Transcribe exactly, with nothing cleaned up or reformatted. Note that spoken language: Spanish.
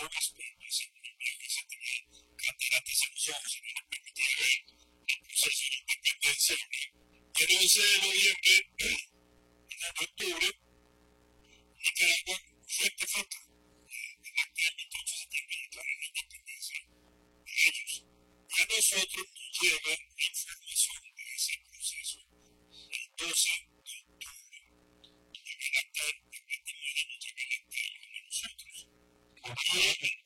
Torres, pero pues en mi iglesia tenía cataratas en los ojos y no me permitía ver el proceso de independencia. Y el once de noviembre, el año de octubre, Nicaragua frente a frente. El acta de mil ochocientos setenta declara la independencia de ellos. Y a nosotros nos llega la información de ese proceso el doce de octubre. Y el acta de muere nos llega el acta de nosotros.